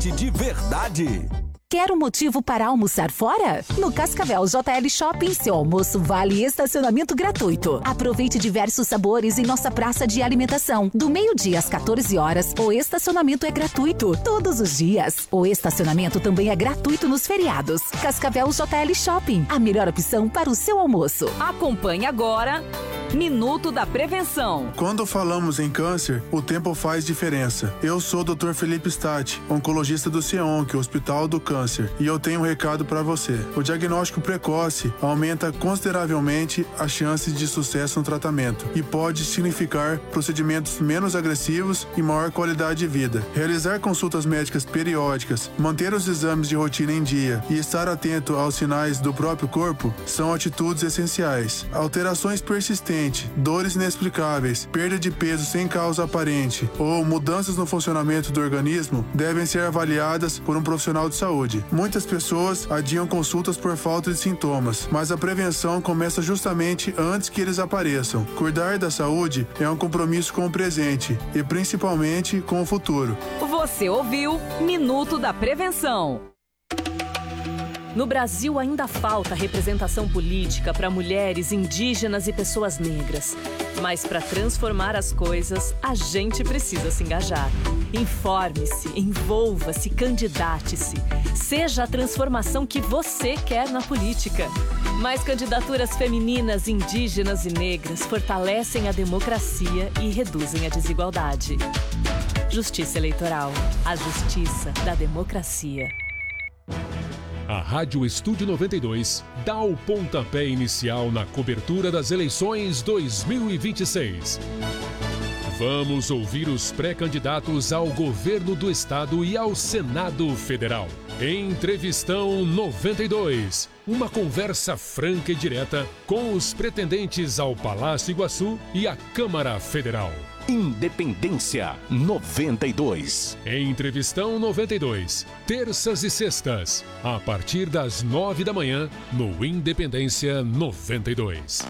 saúde de verdade. Quer um motivo para almoçar fora? No Cascavel JL Shopping, seu almoço vale estacionamento gratuito. Aproveite diversos sabores em nossa praça de alimentação. Do meio-dia às 14 horas, o estacionamento é gratuito. Todos os dias. O estacionamento também é gratuito nos feriados. Cascavel JL Shopping, a melhor opção para o seu almoço. Acompanhe agora Minuto da Prevenção. Quando falamos em câncer, o tempo faz diferença. Eu sou o Dr. Felipe Statti, oncologista do CIEONC, Hospital do Câncer, e eu tenho um recado para você. O diagnóstico precoce aumenta consideravelmente as chances de sucesso no tratamento e pode significar procedimentos menos agressivos e maior qualidade de vida. Realizar consultas médicas periódicas, manter os exames de rotina em dia e estar atento aos sinais do próprio corpo são atitudes essenciais. Alterações persistentes, dores inexplicáveis, perda de peso sem causa aparente ou mudanças no funcionamento do organismo devem ser avaliadas por um profissional de saúde. Muitas pessoas adiam consultas por falta de sintomas, mas a prevenção começa justamente antes que eles apareçam. Cuidar da saúde é um compromisso com o presente e principalmente com o futuro. Você ouviu Minuto da Prevenção. No Brasil ainda falta representação política para mulheres, indígenas e pessoas negras. Mas para transformar as coisas, a gente precisa se engajar. Informe-se, envolva-se, candidate-se. Seja a transformação que você quer na política. Mais candidaturas femininas, indígenas e negras fortalecem a democracia e reduzem a desigualdade. Justiça Eleitoral. A justiça da democracia. A Rádio Estúdio 92 dá o pontapé inicial na cobertura das eleições 2026. Vamos ouvir os pré-candidatos ao governo do estado e ao Senado Federal. Entrevistão 92. Uma conversa franca e direta com os pretendentes ao Palácio Iguaçu e à Câmara Federal. Independência 92. Entrevistão 92. Terças e sextas, a partir das 9 da manhã, no Independência 92.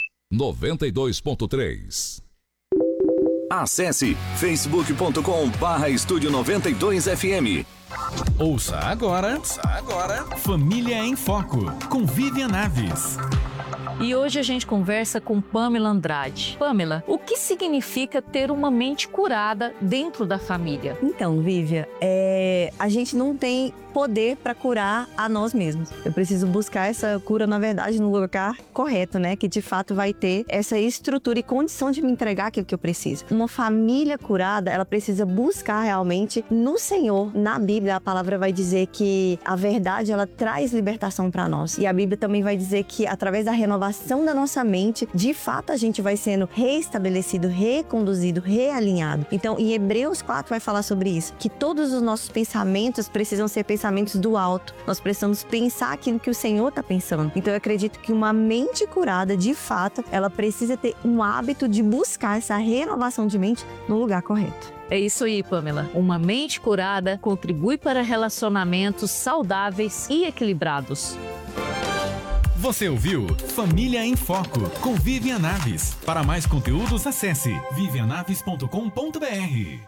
92.3. Acesse facebook.com/Estúdio 92FM. Ouça agora Família em Foco, com Vivian Naves. E hoje a gente conversa com Pamela Andrade. Pamela, o que significa ter uma mente curada dentro da família? Então, Vivian, a gente não tem poder para curar a nós mesmos. Eu preciso buscar essa cura, na verdade, no lugar correto, né? Que de fato vai ter essa estrutura e condição de me entregar aquilo que eu preciso. Uma família curada, ela precisa buscar realmente no Senhor. Na Bíblia, a palavra vai dizer que a verdade, ela traz libertação para nós. E a Bíblia também vai dizer que através da renovação da nossa mente, de fato a gente vai sendo reestabelecido, reconduzido, realinhado. Então, em Hebreus 4 vai falar sobre isso, que todos os nossos pensamentos precisam ser pensamentos do alto. Nós precisamos pensar aquilo que o Senhor está pensando. Então, eu acredito que uma mente curada, de fato, ela precisa ter um hábito de buscar essa renovação de mente no lugar correto. É isso aí, Pamela. Uma mente curada contribui para relacionamentos saudáveis e equilibrados. Você ouviu Família em Foco, com Vivian Naves. Para mais conteúdos, acesse vivianaves.com.br.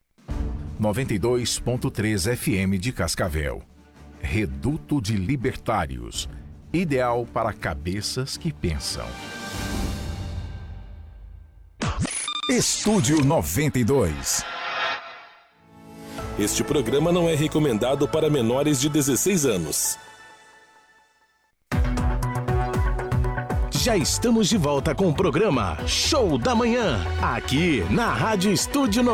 92.3 FM de Cascavel. Reduto de Libertários. Ideal para cabeças que pensam. Estúdio 92. Este programa não é recomendado para menores de 16 anos. Já estamos de volta com o programa Show da Manhã, aqui na Rádio Estúdio